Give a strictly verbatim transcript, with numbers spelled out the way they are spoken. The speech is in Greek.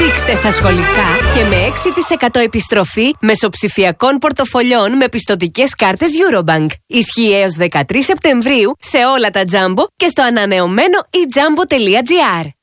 Ρίξτε στα σχολικά και με έξι τοις εκατό επιστροφή μεσοψηφιακών πορτοφολιών με πιστωτικές κάρτες Eurobank. Ισχύει έως δεκατρείς Σεπτεμβρίου σε όλα τα Jumbo και στο ανανεωμένο e jumbo τελεία gr.